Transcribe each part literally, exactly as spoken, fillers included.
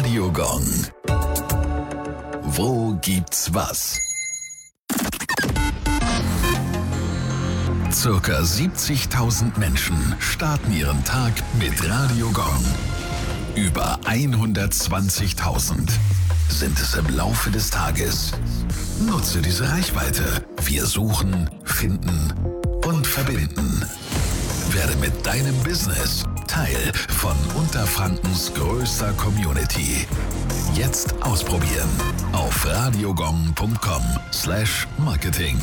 Radio Gong. Wo gibt's was? Circa siebzigtausend Menschen starten ihren Tag mit Radio Gong. Über hundertzwanzigtausend sind es im Laufe des Tages. Nutze diese Reichweite. Wir suchen, finden und verbinden. Werde mit deinem Business Teil von Unterfrankens größter Community. Jetzt ausprobieren auf radiogong punkt com slash marketing.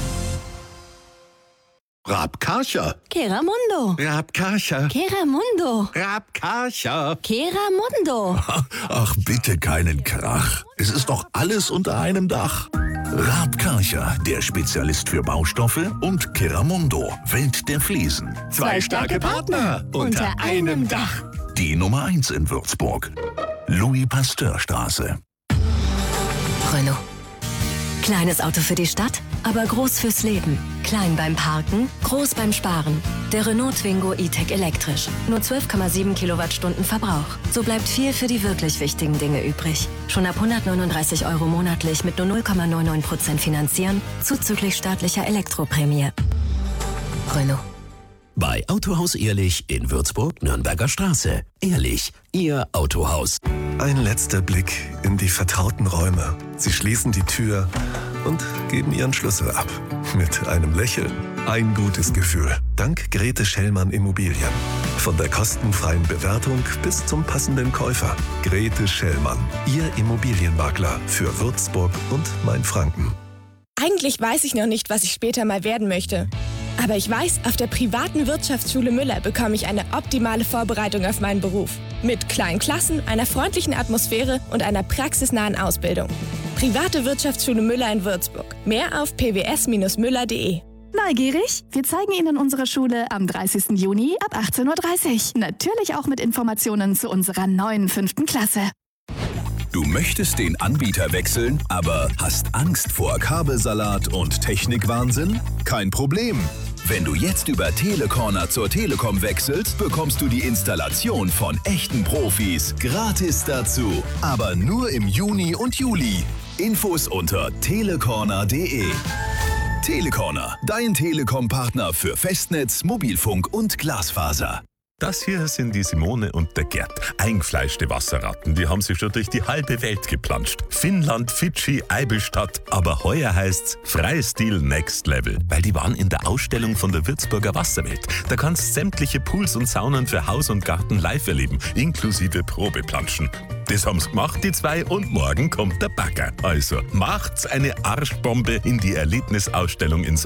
Rabkarcher. Keramundo. Rabkarcher. Keramundo. Rabkarcher. Keramundo. Ach, bitte keinen Krach. Es ist doch alles unter einem Dach. Rabkarcher, der Spezialist für Baustoffe, und Keramundo, Welt der Fliesen. Zwei starke Partner unter einem Dach. Die Nummer eins in Würzburg. Louis-Pasteur-Straße. Renault. Kleines Auto für die Stadt, aber groß fürs Leben. Klein beim Parken, groß beim Sparen. Der Renault Twingo E-Tech elektrisch. Nur zwölf Komma sieben Kilowattstunden Verbrauch. So bleibt viel für die wirklich wichtigen Dinge übrig. Schon ab hundertneununddreißig Euro monatlich mit nur null Komma neunundneunzig Prozent finanzieren, zuzüglich staatlicher Elektroprämie. Renault. Bei Autohaus Ehrlich in Würzburg, Nürnberger Straße. Ehrlich, Ihr Autohaus. Ein letzter Blick in die vertrauten Räume. Sie schließen die Tür und geben ihren Schlüssel ab. Mit einem Lächeln. Ein gutes Gefühl. Dank Grete Schellmann Immobilien. Von der kostenfreien Bewertung bis zum passenden Käufer. Grete Schellmann. Ihr Immobilienmakler für Würzburg und Mainfranken. Eigentlich weiß ich noch nicht, was ich später mal werden möchte. Aber ich weiß, auf der privaten Wirtschaftsschule Müller bekomme ich eine optimale Vorbereitung auf meinen Beruf. Mit kleinen Klassen, einer freundlichen Atmosphäre und einer praxisnahen Ausbildung. Private Wirtschaftsschule Müller in Würzburg. Mehr auf p w s Bindestrich müller punkt d e. Neugierig? Wir zeigen Ihnen unsere Schule am dreißigsten Juni ab achtzehn Uhr dreißig. Natürlich auch mit Informationen zu unserer neuen fünften Klasse. Du möchtest den Anbieter wechseln, aber hast Angst vor Kabelsalat und Technikwahnsinn? Kein Problem. Wenn du jetzt über Telecorner zur Telekom wechselst, bekommst du die Installation von echten Profis gratis dazu. Aber nur im Juni und Juli. Infos unter telecorner punkt d e. Telecorner, dein Telekom-Partner für Festnetz, Mobilfunk und Glasfaser. Das hier sind die Simone und der Gerd. Eingefleischte Wasserratten, die haben sich schon durch die halbe Welt geplanscht. Finnland, Fidschi, Eibelstadt. Aber heuer heißt's Freistil Next Level. Weil die waren in der Ausstellung von der Würzburger Wasserwelt. Da kannst sämtliche Pools und Saunen für Haus und Garten live erleben, inklusive Probeplanschen. Das haben's gemacht, die zwei, und morgen kommt der Bagger. Also macht's eine Arschbombe in die Erlebnisausstellung in